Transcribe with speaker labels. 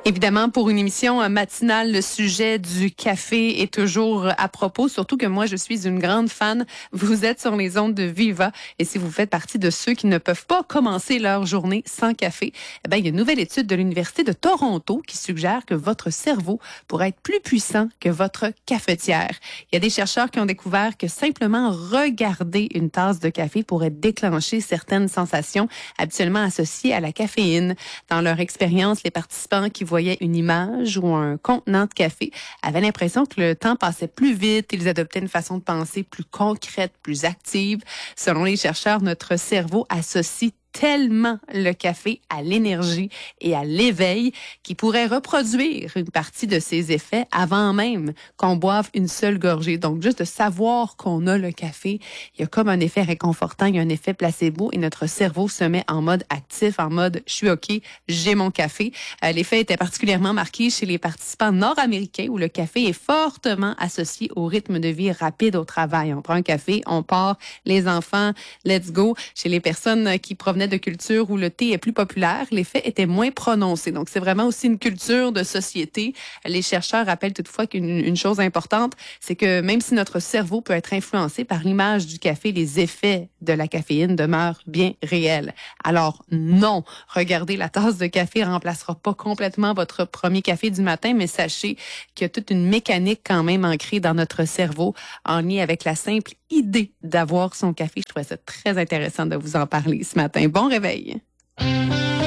Speaker 1: Évidemment, pour une émission matinale, le sujet du café est toujours à propos, surtout que moi, je suis une grande fan. Vous êtes sur les ondes de Viva et si vous faites partie de ceux qui ne peuvent pas commencer leur journée sans café, eh bien, il y a une nouvelle étude de l'Université de Toronto qui suggère que votre cerveau pourrait être plus puissant que votre cafetière. Il y a des chercheurs qui ont découvert que simplement regarder une tasse de café pourrait déclencher certaines sensations habituellement associées à la caféine. Dans leur expérience, les participants qui voyaient une image ou un contenant de café avaient l'impression que le temps passait plus vite. Ils adoptaient une façon de penser plus concrète, plus active. Selon les chercheurs, notre cerveau associe tellement le café à l'énergie et à l'éveil qu'il pourrait reproduire une partie de ses effets avant même qu'on boive une seule gorgée. Donc, juste de savoir qu'on a le café, il y a comme un effet réconfortant, il y a un effet placebo et notre cerveau se met en mode actif, en mode « je suis OK, j'ai mon café ». L'effet était particulièrement marqué chez les participants nord-américains où le café est fortement associé au rythme de vie rapide au travail. On prend un café, on part, les enfants, let's go. Chez les personnes qui provenaient de cultures où le thé est plus populaire, l'effet était moins prononcé. Donc, c'est vraiment aussi une culture de société. Les chercheurs rappellent toutefois qu'une chose importante, c'est que même si notre cerveau peut être influencé par l'image du café, les effets de la caféine demeurent bien réels. Alors, non, regarder la tasse de café remplacera pas complètement votre premier café du matin, mais sachez qu'il y a toute une mécanique quand même ancrée dans notre cerveau en lien avec la simple idée d'avoir son café. Je trouvais ça très intéressant de vous en parler ce matin. Bon réveil!